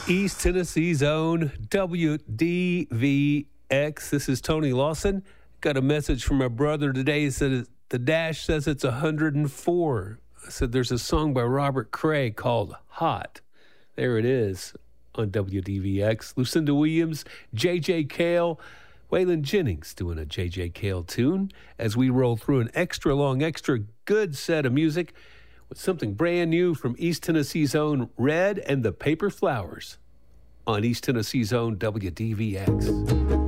East Tennessee's own WDVX. This is Tony Lawson. Got a message from my brother today. He said the dash says it's 104. I said there's a song by Robert Cray called Hot. There it is on WDVX. Lucinda Williams, J.J. Cale, Waylon Jennings doing a J.J. Cale tune as we roll through an extra long, extra good set of music with something brand new from East Tennessee's own Red and the Paper Flowers on East Tennessee's own WDVX.